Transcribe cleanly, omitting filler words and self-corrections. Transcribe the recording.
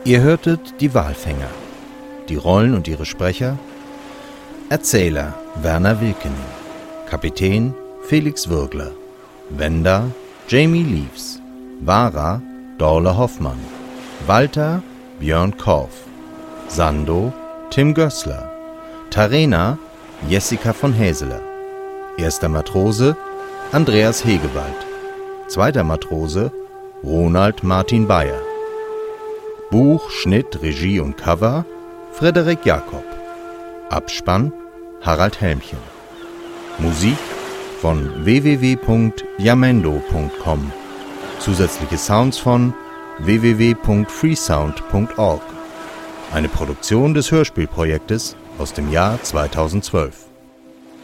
Ihr hörtet die Walfänger. Die Rollen und ihre Sprecher: Erzähler Werner Wilkening, Kapitän Felix Würgler, Wenda Jamie Leaves, Wara Dorle Hoffmann, Walter Björn Korff, Sando Tim Gößler, Tarena Jessica von Häseler, erster Matrose Andreas Hegewald, zweiter Matrose Ronald Martin Bayer. Buch, Schnitt, Regie und Cover Frederik Jakob. Abspann Harald Helmchen. Musik von www.jamendo.com. Zusätzliche Sounds von www.freesound.org. Eine Produktion des Hörspielprojektes aus dem Jahr 2012.